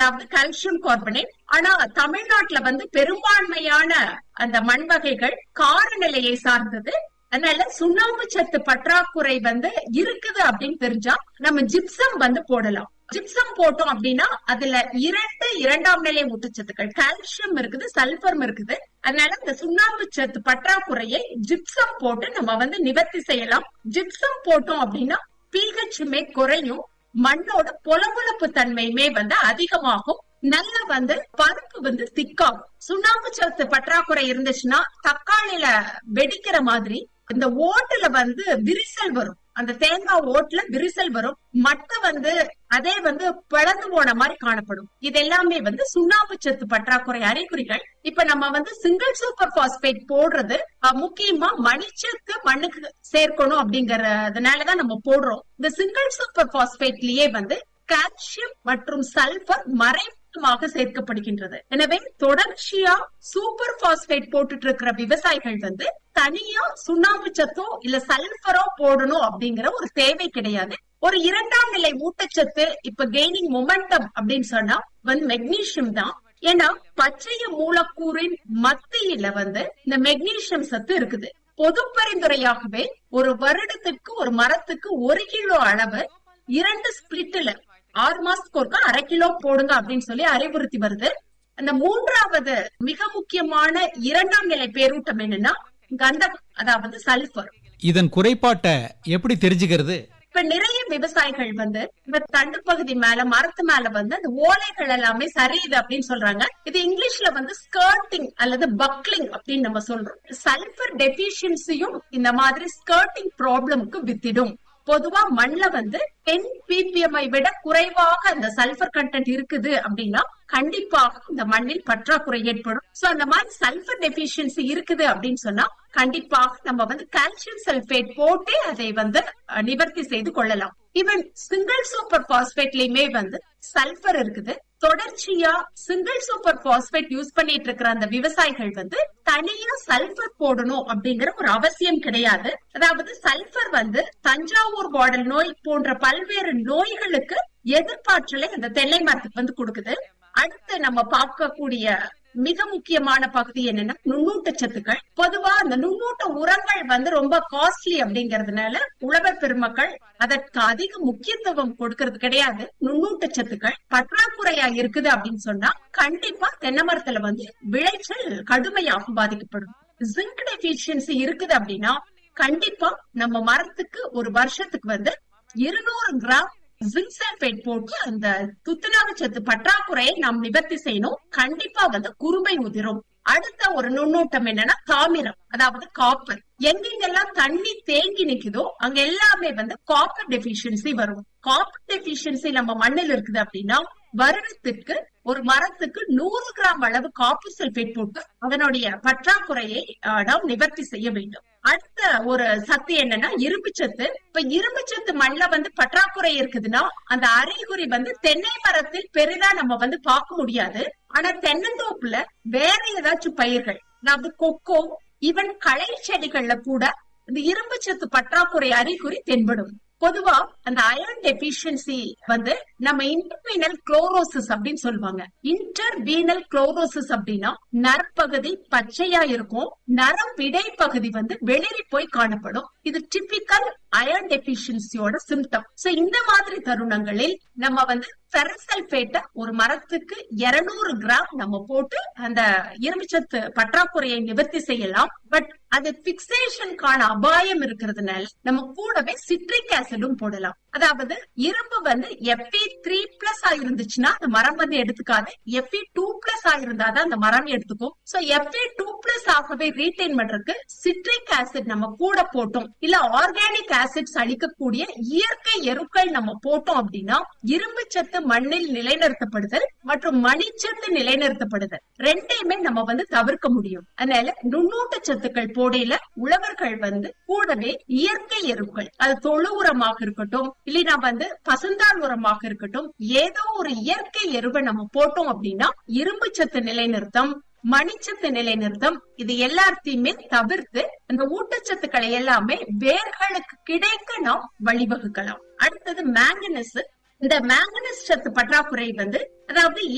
அதாவது calcium carbonate. ஆனா தமிழ்நாட்டுல பெரும்பான்மையான அந்த மண் வகைகள் காரநிலையை சார்ந்தது. அதனால சுண்ணாம்பு சத்து பற்றாக்குறை இருக்குது அப்படின்னு தெரிஞ்சா நம்ம ஜிப்சம் போடலாம். ஜிப்சம் போட்டோம் அப்படின்னா அதுல இரண்டாம் நிலை ஊட்டச்சத்துக்கள் கால்சியம் இருக்குது, சல்பரும் இருக்குது. அதனால இந்த சுண்ணாம்பு சத்து பற்றாக்குறையை ஜிப்சம் போட்டு நம்ம நிவர்த்தி செய்யலாம். ஜிப்சம் போட்டோம் அப்படின்னா pHமே குறையும், மண்ணோட பொலபொலப்பு தன்மையுமே அதிகமாகும், நல்ல பருப்பு திக்காகும். சுண்ணாம்பு சத்து பற்றாக்குறை இருந்துச்சுன்னா தக்காளியில வெடிக்கிற மாதிரி இந்த ஓட்டுல விரிசல் வரும், அந்த தேங்காய் ஓட்டுல விரிசல் வரும், மட்டை அதே பிளந்து போன மாதிரி காணப்படும். இது எல்லாமே சுண்ணாம்பு சத்து பற்றாக்குறை அறிகுறிகள். இப்ப நம்ம சிங்கிள் சூப்பர் பாஸ்பேட் போடுறது முக்கியமா மணிச்சத்து மண்ணுக்கு சேர்க்கணும் அப்படிங்கறதுனாலதான் நம்ம போடுறோம். இந்த சிங்கிள் சூப்பர் பாஸ்பேட்லயே கால்சியம் மற்றும் சல்பர் மறைமுகமாக சேர்க்கப்படுகின்றது. எனவே தொடர்ச்சியா சூப்பர் பாஸ்பேட் போட்டுட்டு இருக்கிற விவசாயிகள் தனியா சுண்ணாம்பு சத்தோ இல்ல சல்பரோ போடணும் அப்படிங்கிற ஒரு தேவை கிடையாது. ஒரு இரண்டாம் நிலை ஊட்டச்சத்து இப்ப கெய்னிங் மொமெண்டம் அப்படின்னு சொன்னா மெக்னீசியம் தான். ஏன்னா பச்சைய மூலக்கூறின் மத்தியில இந்த மெக்னீசியம் சத்து இருக்குது. பொது பரிந்துரையாகவே ஒரு வருடத்துக்கு ஒரு மரத்துக்கு 1 கிலோ அளவு 2 ஸ்பிளிட்ல 6 மாசத்துக்கு ஒருக்கா 1/2 கிலோ போடுங்க அப்படின்னு சொல்லி அறிவுறுத்தி வருது. அந்த மூன்றாவது மிக முக்கியமான இரண்டாம் நிலை பேரூட்டம் என்னன்னா கந்தகம், அதாவது சல்பர். இதன் குறைபாட்டை எப்படி தெரிஞ்சுக்கிறது? இப்ப நிறைய விவசாயிகள் இந்த தண்டு பகுதி மேல மரத்து மேல அந்த ஓலைகள் எல்லாமே சரியுது அப்படின்னு சொல்றாங்க. இது இங்கிலீஷ்ல ஸ்கர்ட்டிங் அல்லது பக்லிங் அப்படின்னு நம்ம சொல்றோம். சல்பர் டெபிஷியன்சியும் இந்த மாதிரி ஸ்கர்ட்டிங் ப்ராப்ளம்க்கு வித்திடும். பொதுவா மண்ல 10 ppm விட குறைவாக அந்த சல்பர் கண்டென்ட் இருக்குது அப்படின்னா கண்டிப்பாக இந்த மண்ணில் பற்றாக்குறை ஏற்படும். சோ அந்த மாதிரி சல்பர் டெபிஷியன்சி இருக்குது அப்படின்னு சொன்னா கண்டிப்பாக நம்ம கால்சியம் சல்பேட் போட்டே அதை நிவர்த்தி செய்து கொள்ளலாம். ஈவன் சிங்கிள் சூப்பர் பாஸ்பேட்லயுமே சல்பர் இருக்குது. தொடர்ச்சியா சிங்கிள் சூப்பர் பாஸ்பேட் யூஸ் பண்ணிட்டு இருக்கிற அந்த விவசாயிகள் தனியா சல்பர் போடணும் அப்படிங்கிற ஒரு அவசியம் கிடையாது. அதாவது சல்பர் தஞ்சாவூர் பாடல் நோய் போன்ற பல்வேறு நோய்களுக்கு எதிர்ப்பாற்றலை அந்த தென்னை மரத்துக்கு கொடுக்குது. அடுத்து நம்ம பார்க்கக்கூடிய மிக முக்கியமான பகுதி என்னன்னா நுண்ணூட்டச்சத்துக்கள். பொதுவா அந்த நுண்ணூட்ட உரங்கள் ரொம்ப காஸ்ட்லி அப்படிங்கறதுனால உழவர் பெருமக்கள் அதற்கு அதிக முக்கியத்துவம் கொடுக்கறது கிடையாது. நுண்ணூட்டச்சத்துக்கள் பற்றாக்குறையா இருக்குது அப்படின்னு சொன்னா கண்டிப்பா தென்னை மரத்துல விளைச்சல் கடுமையாக பாதிக்கப்படும். ஜிங்க் டெபிஷியன்சி இருக்குது அப்படின்னா கண்டிப்பா நம்ம மரத்துக்கு ஒரு வருஷத்துக்கு 200 கிராம் ஜிங்க் சல்பேட் போட்டு அந்த துத்தநாக சத்து பற்றாக்குறையை நாம் நிவர்த்தி செய்யணும். கண்டிப்பா குருமை உதிரும். அடுத்த ஒரு நுண்ணூட்டம் என்னன்னா தாமிரம், அதாவது காப்பர். எங்கெங்கெல்லாம் தண்ணி தேங்கி நிக்குதோ அங்க எல்லாமே காப்பர் டெபிஷியன்சி வரும். காப்பர் டெபிஷியன்சி நம்ம மண்ணில் இருக்குது அப்படின்னா வருடத்துக்கு ஒரு மரத்துக்கு 100 கிராம் அளவு காப்பர் சல்பேட் போட்டு அதனுடைய பற்றாக்குறையை நாம் நிவர்த்தி செய்ய வேண்டும். அடுத்த ஒரு சத்து என்னன்னா இரும்பு சத்து. இப்ப இரும்பு சத்து மண்ல பற்றாக்குறை இருக்குதுன்னா அந்த அறிகுறி தென்னை மரத்தில் பெரிதா நம்ம பார்க்க முடியாது. ஆனா தென்னந்தோப்புல வேற ஏதாச்சும் பயிர்கள், அதாவது கொக்கோ, ஈவன் களை செடிகள்ல கூட இந்த இரும்பு சத்து பற்றாக்குறை அறிகுறி தென்படும். பொதுவா அந்த அயர்ன் டெபிஷியன்சி நம்ம இன்டர்வீனல் குளோரோசிஸ் அப்படின்னு சொல்லுவாங்க. இன்டர்வீனல் குளோரோசிஸ் அப்படின்னா நரம்பகுதி பச்சையா இருக்கும், நரம் இடைப்பகுதி வெளிரி போய் காணப்படும். இது டிபிக்கல் அயர்ன் டெபிஷியன்சியோட சிம்டம். சோ இந்த மாதிரி தருணங்களில் நம்ம ஃபெரசல்பேட்டை ஒரு மரத்துக்கு 200 கிராம் நம்ம போட்டு அந்த இரும்புச்சத்து பற்றாக்குறையை நிவர்த்தி செய்யலாம். பட் அது பிக்சேஷனுக்கான அபாயம் இருக்கிறதுனால நம்ம கூடவே சிட்ரிக் ஆசிடும் போடலாம். அதாவது இரும்பு Fe3+ ஆயிருந்துச்சுன்னா அந்த மரம் எடுத்துக்காது, Fe2+ ஆயிருந்தாதான் அந்த மரம் எடுத்துக்கும். சோ Fe2+ ஆகவே ரீடைன் பண்றதுக்கு சிட்ரிக் ஆசிட் நம்ம கூட போட்டோம், இல்ல ஆர்கானிக் ஆசிட்ஸ் அளிக்கக்கூடிய இயற்கை எருக்கள் நம்ம போட்டோம் அப்படின்னா இரும்பு சத்து மண்ணில் நிலைநிறுத்தப்படுதல் மற்றும் மணிச்சத்து நிலைநிறுத்தப்படுதல் ரெண்டையுமே நம்ம தவிர்க்க முடியும். அதனால நுண்ணூட்ட சத்துக்கள் போடையில உழவர்கள் கூடவே இயற்கை எருக்கள், அது தொழு உரமாக இருக்கட்டும் இல்லைன்னா பசுந்தாள் உரமாக இருக்கட்டும், ஏதோ ஒரு இயற்கை எருவை நம்ம போட்டோம் அப்படின்னா இரும்பு சத்து நிலைநிறுத்தம், மணிச்சத்து நிலைநிறுத்தம், இது எல்லாத்தையுமே தவிர்த்து அந்த ஊட்டச்சத்துக்களை எல்லாமே வேர்களுக்கு கிடைக்க நாம் வழிவகுக்கலாம். அடுத்தது மேங்கனீஸ். இந்த மேங்கனீஸ் சத்து பற்றாக்குறை அதாவது